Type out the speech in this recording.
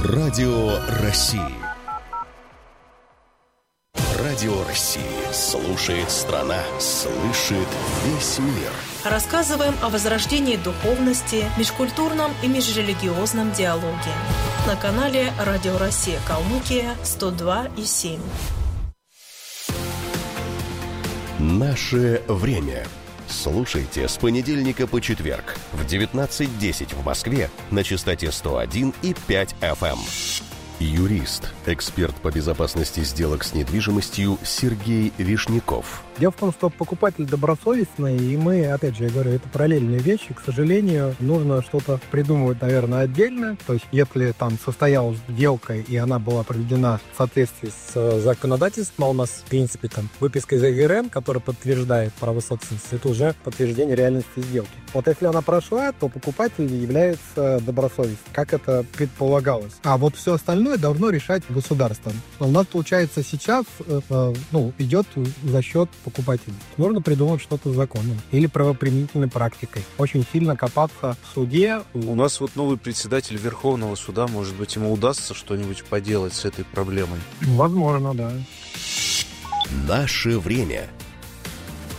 Радио России. Радио России. Слушает страна, слышит весь мир. Рассказываем о возрождении духовности, межкультурном и межрелигиозном диалоге. На канале Радио Россия Калмыкия 102,7. Наше время. Слушайте с понедельника по четверг в 19:10 в Москве на частоте 101,5 FM. Юрист, эксперт по безопасности сделок с недвижимостью Сергей Вишняков. Дело в том, что покупатель добросовестный, и мы, опять же, я говорю, это параллельные вещи. К сожалению, нужно что-то придумывать, наверное, отдельно. То есть, если там состоялась сделка, и она была проведена в соответствии с законодательством, а у нас, в принципе, там выписка из ЕГРН, которая подтверждает право собственности, это уже подтверждение реальности сделки. Вот если она прошла, то покупатель является добросовестным, как это предполагалось. А вот все остальное должно решать государство. У нас, получается, сейчас идет за счет покупателей. Нужно придумать что-то законным или правоприменительной практикой. Очень сильно копаться в суде. У нас вот новый председатель Верховного суда, может быть, ему удастся что-нибудь поделать с этой проблемой? Возможно, да. Наше время.